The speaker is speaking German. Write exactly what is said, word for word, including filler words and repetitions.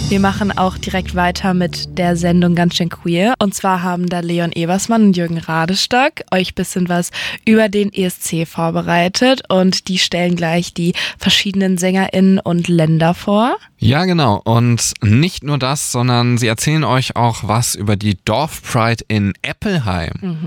Wir machen auch direkt weiter mit der Sendung Ganz schön queer. Und zwar haben da Leon Ebersmann und Jürgen Radestock euch ein bisschen was über den E S C vorbereitet. Und die stellen gleich die verschiedenen SängerInnen und Länder vor. Ja, genau. Und nicht nur das, sondern sie erzählen euch auch was über die Dorfpride in Eppelheim. Mhm.